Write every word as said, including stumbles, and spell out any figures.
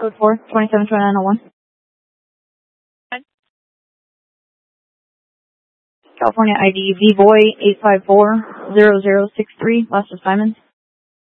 Code four, twenty-seven twenty-nine oh one. California I D V boy eight five four zero zero six three, last assignment.